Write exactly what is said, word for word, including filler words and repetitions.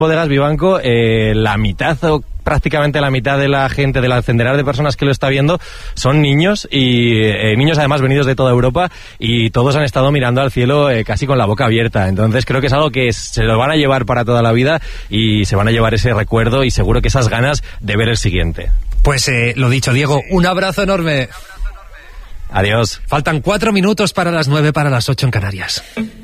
Bodegas Vivanco, eh, la mitad o prácticamente la mitad de la gente, de la centenar de personas que lo está viendo, son niños y eh, niños además venidos de toda Europa y todos han estado mirando al cielo eh, casi con la boca abierta. Entonces creo que es algo que se lo van a llevar para toda la vida y se van a llevar ese recuerdo y seguro que esas ganas de ver el siguiente. Pues eh, lo dicho, Diego, un abrazo enorme. Adiós. Faltan cuatro minutos para las nueve, para las ocho en Canarias.